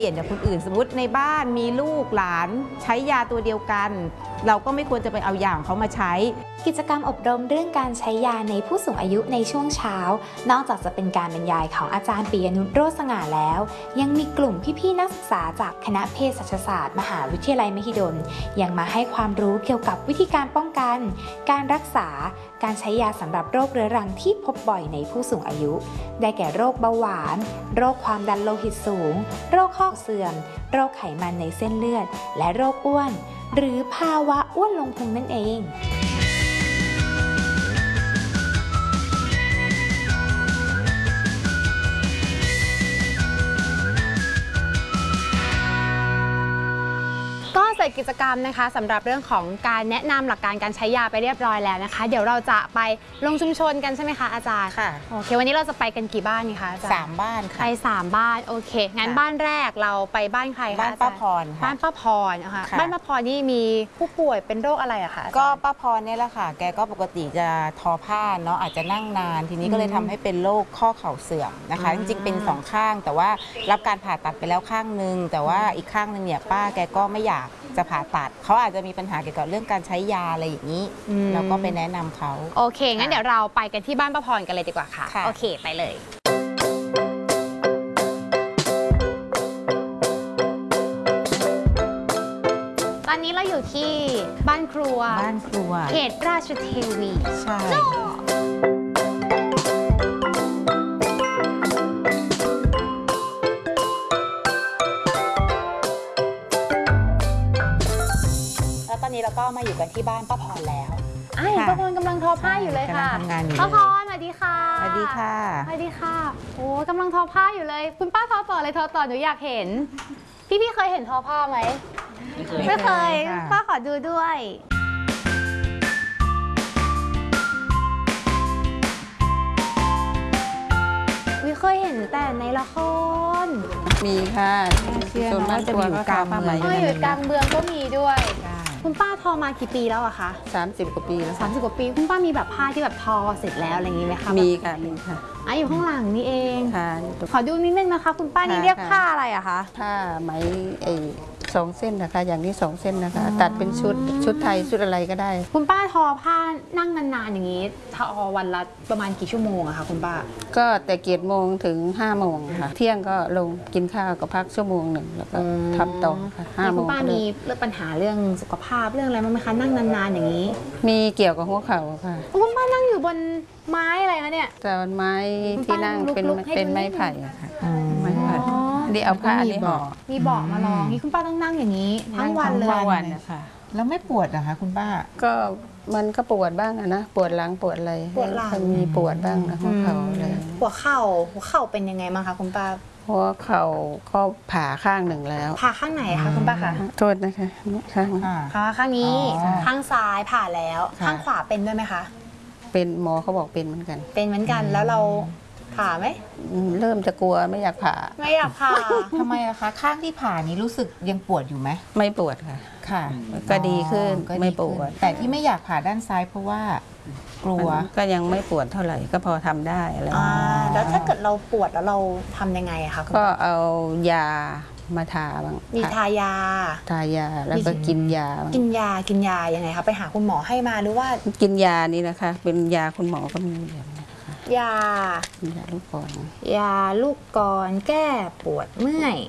เปลี่ยนจากคนอื่นสมมติในบ้านมีลูกหลานใช้ยาตัวเดียวกันเราก็ไม่ควรจะไปเอายาของเขามาใช้กิจกรรมอบรมเรื่องการใช้ยาในผู้สูงอายุในช่วงเช้านอกจากจะเป็นการบรรยายของอาจารย์ปิยนุช โรจน์สง่าแล้วยังมีกลุ่มพี่ๆนักศึกษาจากคณะเภสัชศาสตร์มหาวิทยาลัยมหิดลยังมาให้ความรู้เกี่ยวกับวิธีการป้องกันการรักษาการใช้ยาสำหรับโรคเรื้อรังที่พบบ่อยในผู้สูงอายุได้แก่โรคเบาหวานโรคความดันโลหิตสูงโรคข้อเสื่อมโรคไขมันในเส้นเลือดและโรคอ้วนหรือภาวะอ้วนลงพุงนั่นเองก็เสร็จกิจกรรมนะคะสำหรับเรื่องของการแนะนำหลักการการใช้ยาไปเรียบร้อยแล้วนะคะเดี๋ยวเราจะไปลงชุมชนกันใช่ไหมคะอาจารย์ค่ะโอเควันนี้เราจะไปกันกี่บ้านนี่คะอาจารย์ 3 บ้านค่ะไป3 บ้านโอเคงั้นบ้านแรกเราไปบ้านใครคะบ้านป้าพรค่ะบ้านป้าพรนะคะบ้านป้าพรนี่มีผู้ป่วยเป็นโรคอะไรอะคะก็ป้าพรเนี่ยแหละค่ะแกก็ปกติจะทอผ้าเนาะอาจจะนั่งนานทีนี้ก็เลยทำให้เป็นโรคข้อเข่าเสื่อมนะคะจริงๆเป็น2 ข้างแต่ว่ารับการผ่าตัดไปแล้วข้างนึงแต่ว่าอีกข้างนึงเนี่ยป้าแกก็ไม่อยากจะผ่าตัดเขาอาจจะมีปัญหาเกี่ยวกับเรื่องการใช้ยาอะไรอย่างนี้เราก็ไปแนะนำเขาโอเคงั้นเดี๋ยวเราไปกันที่บ้านป้าพรกันเลยดีกว่าค่ะโอเคไปเลยตอนนี้เราอยู่ที่บ้านครัวเขตราชเทวีใช่ตอนนี้เราก็มาอยู่กันที่บ้านป้าพรแล้วป้าพรกำลังทอผ้าอยู่เลยค่ะป้าพรสวัสดีค่ะสวัสดีค่ะสวัสดีค่ะโอ้กำลังทอผ้าอยู่เลยคุณป้าทอต่อเลยทอต่อหนูอยากเห็นพี่เคยเห็นทอผ้าไหมไม่เคยป้าขอดูด้วยวิเคยเห็นแต่ในละครมีค่ะส่วนมากจะอยู่กลางเมืองอยู่กลางเมืองก็มีด้วยคุณป้าทอมากี่ปีแล้วอะคะ 30 กว่าปีแล้ว 30 กว่าปีคุณป้ามีแบบผ้าที่แบบทอเสร็จแล้วอะไรอย่างนี้ไหมคะมีค่ะมีค่ะอยู่ข้างหลังนี่เองค่ะขอดูนิดนึงนะคะคุณป้านี่เรียกผ้าอะไรอะคะผ้าไหม2 เส้นนะคะอย่างนี้2 เส้นนะคะตัดเป็นชุดไทยชุดอะไรก็ได้คุณป้าทอผ้านั่งนานๆอย่างนี้ทอวันละประมาณกี่ชั่วโมงอะคะคุณป้าก็แต่7 โมงถึง5 โมงค่ะเที่ยงก็ลงกินข้าวก็พักชั่วโมง 1แล้วก็ทำต่อค่ะ5 โมงคุณป้ามีเรื่องปัญหาเรื่องสุขภาพเรื่องอะไรบ้างไหมคะนั่งนานๆอย่างนี้มีเกี่ยวกับหัวเข่าค่ะคุณป้านั่งอยู่บนไม้อะไรคะเนี่ยแต่ไม้ที่นั่งเป็นไม้ไผ่ค่ะไม้ไผ่ดีเอาผ้าดีห่อมีเบาะมาลองนี่คุณป้าต้องนั่งอย่างนี้ทั้งวันเลยนะคะแล้วไม่ปวดเหรอคะคุณป้าก็มันก็ปวดบ้างนะปวดหลังปวดอะไรปวดหลังมีปวดบ้างนะหัวเข่าอะไรหัวเข่าเป็นยังไงบ้างคะคุณป้าหัวเข่าก็ผ่าข้างหนึ่งแล้วผ่าข้างไหนคะคุณป้าคะโทษนะคะข้างนี้ข้างซ้ายผ่าแล้วข้างขวาเป็นด้วยไหมคะเป็นหมอเขาบอกเป็นเหมือนกันแล้วเราผ่าไหมเริ่มจะกลัวไม่อยากผ่าทำไมล่ะคะข้างที่ผ่านี้รู้สึกยังปวดอยู่ไหมไม่ปวดค่ะค่ะก็ดีขึ้นไม่ปวดแต่ที่ไม่อยากผ่าด้านซ้ายเพราะว่ากลัวก็ยังไม่ปวดเท่าไหร่ก็พอทำได้อะไรแล้วถ้าเกิดเราปวดแล้วเราทำยังไงอะคะก็เอายามาทาบ้างมีทายาแล้วก็กินยายังไงคะไปหาคุณหมอให้มาหรือว่ากินยานี่นะคะเป็นยาคุณหมอก็มียาลูกกรอนแก้ปวดเมื่อย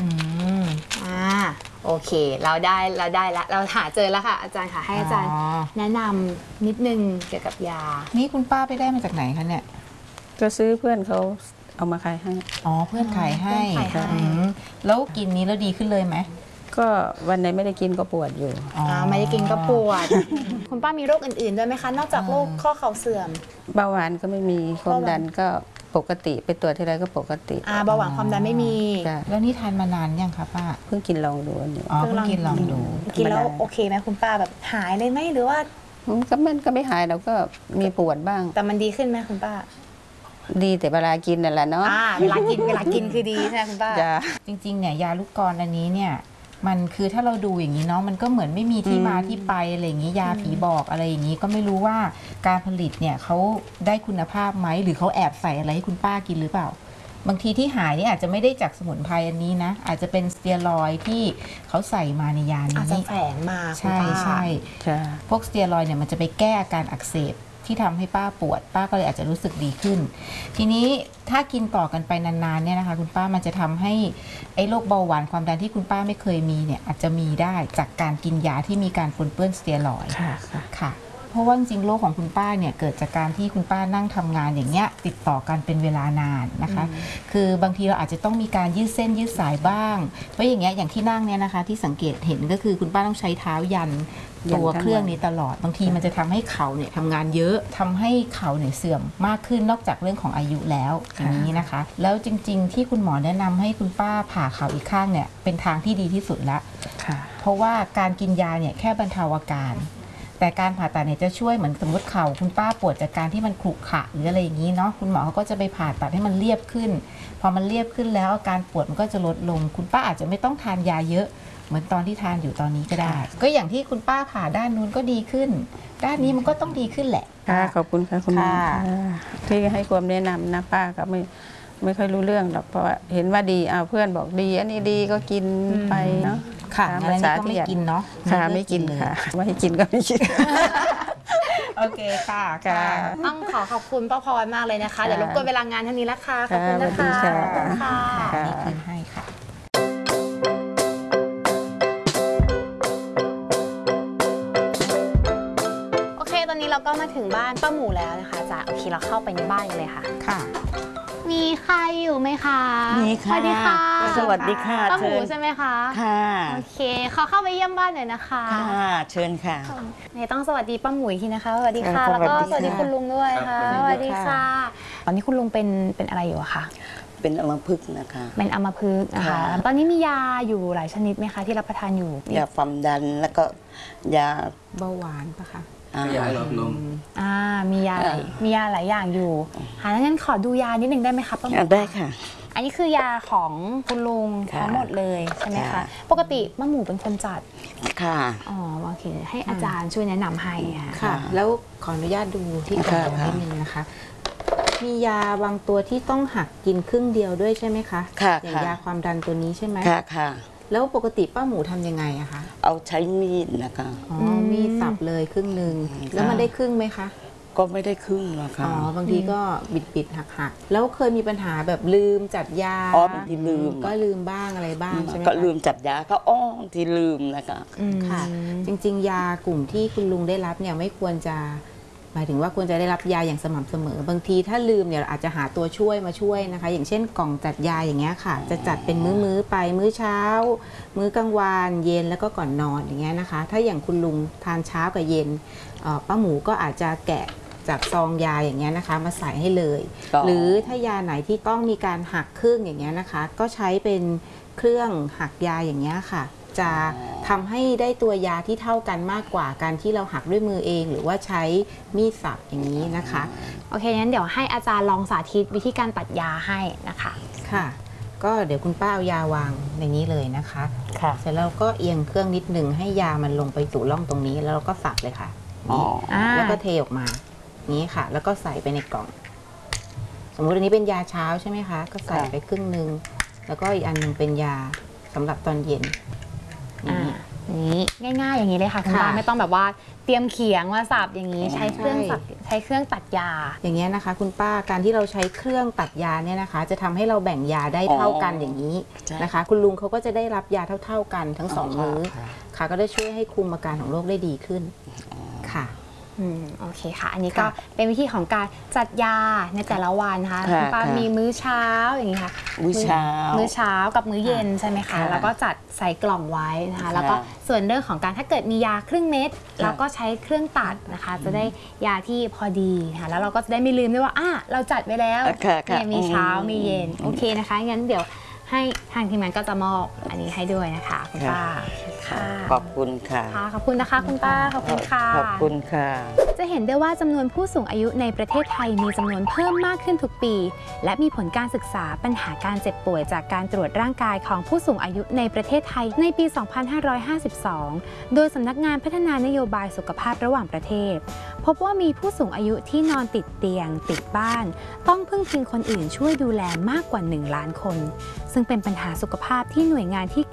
โอเคเราได้แล้วเราหาเจอแล้วค่ะอาจารย์ค่ะให้อาจารย์แนะนำนิดนึงเกี่ยวกับยานี่คุณป้าไปได้มาจากไหนคะเนี่ยก็ซื้อเพื่อนเขาเอามาขายให้เพื่อนขายให้แล้วกินนี้แล้วดีขึ้นเลยไหมก็วันไหนไม่ได้กินก็ปวดอยู่ไม่ได้กินก็ปวดคุณป้ามีโรคอื่นๆด้วยไหมคะนอกจากโรคข้อเข่าเสื่อมเบาหวานก็ไม่มีความดันก็ปกติไปตรวจที่ไรก็ปกติเบาหวานความดันไม่มีแล้วนี่ทานมานานยังคะป้าเพิ่งกินลองดูเพิ่งกินลองดูกินแล้วโอเคไหมคุณป้าแบบหายเลยไหมหรือว่าก็ไม่หายเราก็มีปวดบ้างแต่มันดีขึ้นไหมคุณป้าดีแต่เวลากินนั่นแหละเนาะเวลากินคือดีใช่ไหมคุณป้าจริงๆเนี่ยยาลูกกรอนอันนี้เนี่ยมันคือถ้าเราดูอย่างนี้เนาะมันก็เหมือนไม่มีที่มาที่ไปอะไรอย่างนี้ยาผีบอกอะไรอย่างนี้ก็ไม่รู้ว่าการผลิตเนี่ยเขาได้คุณภาพไหมหรือเขาแอบใส่อะไรให้คุณป้ากินหรือเปล่าบางทีที่หายนี่อาจจะไม่ได้จากสมุนไพรอันนี้นะอาจจะเป็นสเตียรอยด์ที่เขาใส่มาในยาอาจจะนี้แฝงมาใช่คุณป้าใช่พวกสเตียรอยด์เนี่ยมันจะไปแก้อาการอักเสบที่ทำให้ป้าปวดป้าก็เลยอาจจะรู้สึกดีขึ้น ทีนี้ถ้ากินต่อกันไปนานๆเนี่ยนะคะคุณป้ามันจะทำให้ไอ้โรคเบาหวานความดันที่คุณป้าไม่เคยมีเนี่ยอาจจะมีได้จากการกินยาที่มีการปนเปื้อนสเตียรอยด์ค่ะเพราะว่าจริงๆโรคของคุณป้าเนี่ยเกิดจากการที่คุณป้านั่งทำงานอย่างเงี้ยติดต่อกันเป็นเวลานานนะคะคือบางทีเราอาจจะต้องมีการยืดเส้นยืดสายบ้างเพราะอย่างเงี้ยอย่างที่นั่งเนี่ยนะคะที่สังเกตเห็นก็คือคุณป้าต้องใช้เท้ายันตัวเครื่องนี้ตลอดบางทีมันจะทำให้เข่าเนี่ยทำงานเยอะทำให้เข่าเนี่ยเสื่อมมากขึ้นนอกจากเรื่องของอายุแล้วอย่างนี้นะคะแล้วจริงๆที่คุณหมอแนะนำให้คุณป้าผ่าเข่าอีกข้างเนี่ยเป็นทางที่ดีที่สุดละเพราะว่าการกินยาเนี่ยแค่บรรเทาอาการแต่การผ่าตัดเนี่ยจะช่วยเหมือนสมมติเข่าคุณป้าปวดจากการที่มันขรุขระหรืออะไรอย่างนี้เนาะคุณหมอเขาก็จะไปผ่าตัดให้มันเรียบขึ้นพอมันเรียบขึ้นแล้วอาการปวดมันก็จะลดลงคุณป้าอาจจะไม่ต้องทานยาเยอะเหมือนตอนที่ทานอยู่ตอนนี้ก็ได้ก็อย่างที่คุณป้าผ่าด้านนู้นก็ดีขึ้นด้านนี้มันก็ต้องดีขึ้นแหละค่ะขอบคุณค่ะคุณหมอที่ให้ความแนะนำนะป้าก็ไม่ค่อยรู้เรื่องหรอกเพราะว่าเห็นว่าดีเพื่อนบอกดีอันนี้ดีก็กินไปเนาะค่ะอันนี้ก็ไม่กินเนาะค่ะไม่กินค่ะไม่ให้กินก็ไม่กินโอเคค่ะต้องขอบคุณป้าพรมากเลยนะคะเดี๋ยวรบกวนเวลางานเท่านี้ละค่ะขอบคุณนะคะขอบคุณค่ะนี่คืนให้ค่ะโอเคตอนนี้เราก็มาถึงบ้านป้าหมูแล้วนะคะจะโอเคเราเข้าไปในบ้านกันเลยค่ะค่ะมีใครอยู่ไหมคะมีค่ะสวัสดีค่ะสวัสดีค่ะป้าหมูใช่ไหมคะค่ะโอเคขอเข้าไปเยี่ยมบ้านหน่อยนะคะค่ะเชิญค่ะเนี่ยต้องสวัสดีป้าหมูอีกทีนะคะสวัสดีค่ะแล้วก็สวัสดีคุณลุงด้วยค่ะสวัสดีค่ะตอนนี้คุณลุงเป็นอะไรอยู่อะคะเป็นอัมพฤกษ์นะคะเป็นอัมพฤกษ์นะคะตอนนี้มียาอยู่หลายชนิดไหมคะที่รับประทานอยู่ยาความดันแล้วก็ยาเบาหวานปะคะยาหลอดลมมียาหลายอย่างอยู่ค่ะงั้นขอดูยานิดนึงได้ไหมคะป้าหมูได้ค่ะอันนี้คือยาของคุณลุงทั้งหมดเลยใช่ไหมคะปกติป้าหมูเป็นคนจัดค่ะอ๋อโอเคให้อาจารย์ช่วยแนะนำให้ค่ะแล้วขออนุญาตดูที่กล่องนิดนึงนะคะมียาบางตัวที่ต้องหักกินครึ่งเดียวด้วยใช่ไหมคะค่ะอย่างยาความดันตัวนี้ใช่ไหมค่ะแล้วปกติป้าหมูทำยังไงอะคะเอาใช้มีดนะคะมีดสับเลยครึ่งหนึ่งแล้วมันได้ครึ่งไหมคะก็ไม่ได้ครึ่งหรอกค่ะบางทีก็บิดหักแล้วเคยมีปัญหาแบบลืมจัดยาบางทีลืมก็ลืมบ้างอะไรบ้างใช่ไหมก็ลืมจัดยาก็ที่ลืมนะคะค่ะจริงๆยากลุ่มที่คุณลุงได้รับเนี่ยไม่ควรจะหมายถึงว่าควรจะได้รับยาอย่างสม่ำเสมอบางทีถ้าลืมเนี่ยอาจจะหาตัวช่วยมาช่วยนะคะอย่างเช่นกล่องจัดยาอย่างเงี้ยค่ะจะจัดเป็นมื้อไปมื้อเช้ามื้อกลางวันเย็นแล้วก็ก่อนนอนอย่างเงี้ยนะคะถ้าอย่างคุณลุงทานเช้ากับเย็นป้าหมูก็อาจจะแกะจากซองยาอย่างเงี้ยนะคะมาใส่ให้เลยหรือถ้ายาไหนที่ต้องมีการหักครึ่งอย่างเงี้ยนะคะก็ใช้เป็นเครื่องหักยาอย่างเงี้ยค่ะจะทำให้ได้ตัวยาที่เท่ากันมากกว่าการที่เราหักด้วยมือเองหรือว่าใช้มีดสับอย่างนี้นะคะโอเคงั้นเดี๋ยวให้อาจารย์ลองสาธิตวิธีการตัดยาให้นะคะค่ะก็เดี๋ยวคุณป้าเอายาวางในนี้เลยนะคะค่ะเสร็จแล้วก็เอียงเครื่องนิดหนึ่งให้ยามันลงไปสู่ร่องตรงนี้แล้วเราก็สับเลยค่ะแล้วก็เทออกมานี้ค่ะแล้วก็ใส่ไปในกล่องสมมุติอันนี้เป็นยาเช้าใช่ไหมคะก็ใส่ไปครึ่งนึงแล้วก็อีกอันนึงเป็นยาสำหรับตอนเย็นนี้ง่ายๆอย่างนี้เลยค่ะคุณป้าไม่ต้องแบบว่าเตรียมเขียงมาสับอย่างนี้ใช้เครื่องตัดยาอย่างเงี้ยนะคะคุณป้าการที่เราใช้เครื่องตัดยาเนี่ยนะคะจะทำให้เราแบ่งยาได้เท่ากันอย่างนี้นะคะคุณลุงเขาก็จะได้รับยาเท่าๆกันทั้ง2มื้อค่ะก็ได้ช่วยให้คุมอาการของโรคได้ดีขึ้นค่ะโอเคค่ะอันนี้ก็เป็นวิธีของการจัดยาในแต่ละวันนะคะคุณป้ามีมื้อเช้าอย่างนี้ค่ะมื้อเช้ากับมื้อเย็นใช่ไหมคะแล้วก็จัดใส่กล่องไว้นะคะแล้วก็ส่วนเรื่องของการถ้าเกิดมียาครึ่งเม็ดเราก็ใช้เครื่องตัดนะคะจะได้ยาที่พอดีค่ะแล้วเราก็จะได้ไม่ลืมด้วยว่าเราจัดไว้แล้วเนี่ยมีเช้ามีเย็นโอเคนะคะงั้นเดี๋ยวให้ทางทีมงานก็จะมอบอันนี้ให้ด้วยนะคะคุณป้าค่ะขอบคุณค่ะค่ะขอบคุณนะคะคุณป้าขอบคุณค่ะขอบคุณค่ะจะเห็นได้ว่าจำนวนผู้สูงอายุในประเทศไทยมีจำนวนเพิ่มมากขึ้นทุกปี และมีผลการศึกษาปัญหาการเจ็บป่วยจากการตรวจร่างกายของผู้สูงอายุในประเทศไทยในปี 2552 โดยสำนักงานพัฒนานโยบายสุขภาพระหว่างประเทศ พบว่ามีผู้สูงอายุที่นอนติดเตียง ติดบ้าน ต้องพึ่งพิงคนอื่นช่วยดูแลมากกว่า 1 ล้านคน ซึ่งเป็นปัญหาสุขภาพที่หน่วยงานที่